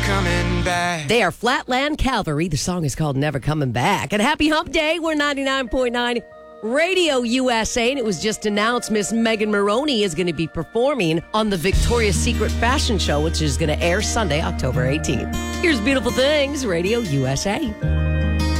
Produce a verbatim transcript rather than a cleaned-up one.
coming back. They are Flatland Cavalry. The song is called Never Coming Back. And happy hump day. We're ninety-nine point nine Radio U S A. And it was just announced Miss Megan Maroney is going to be performing on the Victoria's Secret Fashion Show, which is going to air Sunday, October eighteenth. Here's Beautiful Things, Radio U S A.